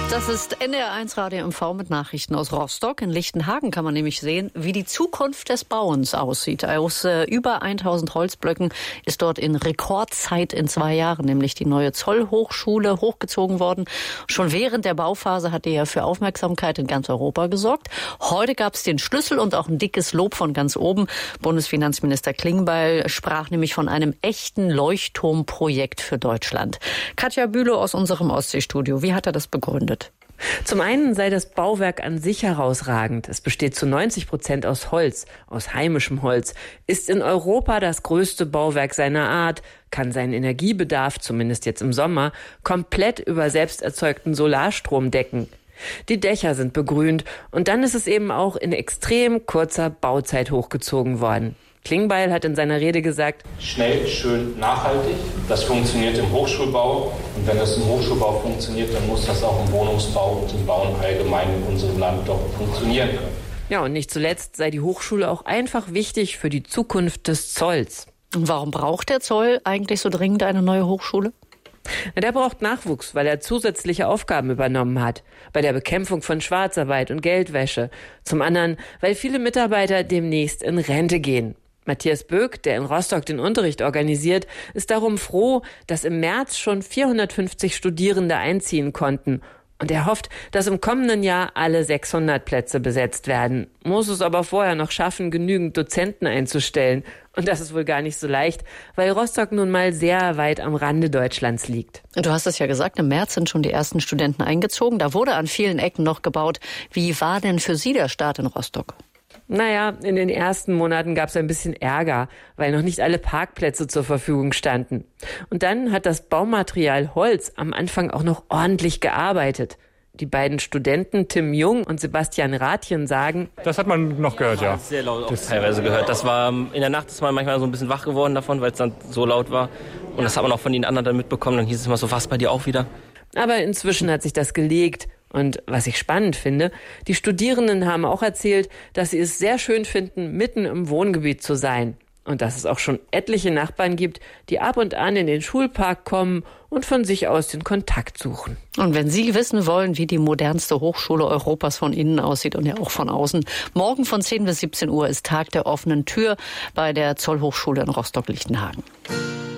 Das ist NDR1 Radio MV mit Nachrichten aus Rostock. In Lichtenhagen kann man nämlich sehen, wie die Zukunft des Bauens aussieht. Aus über 1000 Holzblöcken ist dort in Rekordzeit in 2 Jahren nämlich die neue Zollhochschule hochgezogen worden. Schon während der Bauphase hat die ja für Aufmerksamkeit in ganz Europa gesorgt. Heute gab es den Schlüssel und auch ein dickes Lob von ganz oben. Bundesfinanzminister Klingbeil sprach nämlich von einem echten Leuchtturmprojekt für Deutschland. Katja Bülow aus unserem Ostseestudio. Wie hat er das begründet? Zum einen sei das Bauwerk an sich herausragend. Es besteht zu 90% aus Holz, aus heimischem Holz, ist in Europa das größte Bauwerk seiner Art, kann seinen Energiebedarf, zumindest jetzt im Sommer, komplett über selbst erzeugten Solarstrom decken. Die Dächer sind begrünt und dann ist es eben auch in extrem kurzer Bauzeit hochgezogen worden. Klingbeil hat in seiner Rede gesagt: Schnell, schön, nachhaltig. Das funktioniert im Hochschulbau. Und wenn das im Hochschulbau funktioniert, dann muss das auch im Wohnungsbau und im Bauen allgemein in unserem Land doch funktionieren können. Ja, und nicht zuletzt sei die Hochschule auch einfach wichtig für die Zukunft des Zolls. Und warum braucht der Zoll eigentlich so dringend eine neue Hochschule? Der braucht Nachwuchs, weil er zusätzliche Aufgaben übernommen hat. Bei der Bekämpfung von Schwarzarbeit und Geldwäsche. Zum anderen, weil viele Mitarbeiter demnächst in Rente gehen. Matthias Böck, der in Rostock den Unterricht organisiert, ist darum froh, dass im März schon 450 Studierende einziehen konnten. Und er hofft, dass im kommenden Jahr alle 600 Plätze besetzt werden. Muss es aber vorher noch schaffen, genügend Dozenten einzustellen. Und das ist wohl gar nicht so leicht, weil Rostock nun mal sehr weit am Rande Deutschlands liegt. Du hast es ja gesagt, im März sind schon die ersten Studenten eingezogen. Da wurde an vielen Ecken noch gebaut. Wie war denn für Sie der Start in Rostock? Naja, in den ersten Monaten gab es ein bisschen Ärger, weil noch nicht alle Parkplätze zur Verfügung standen. Und dann hat das Baumaterial Holz am Anfang auch noch ordentlich gearbeitet. Die beiden Studenten Tim Jung und Sebastian Rathjen sagen: Das hat man noch gehört, ja. Sehr laut auch teilweise gehört. Das war in der Nacht, ist man manchmal so ein bisschen wach geworden davon, weil es dann so laut war. Und das hat man auch von den anderen dann mitbekommen. Dann hieß es immer so: Was bei dir auch wieder? Aber inzwischen hat sich das gelegt. Und was ich spannend finde, die Studierenden haben auch erzählt, dass sie es sehr schön finden, mitten im Wohngebiet zu sein. Und dass es auch schon etliche Nachbarn gibt, die ab und an in den Schulpark kommen und von sich aus den Kontakt suchen. Und wenn Sie wissen wollen, wie die modernste Hochschule Europas von innen aussieht und ja auch von außen, morgen von 10 bis 17 Uhr ist Tag der offenen Tür bei der Zollhochschule in Rostock-Lichtenhagen.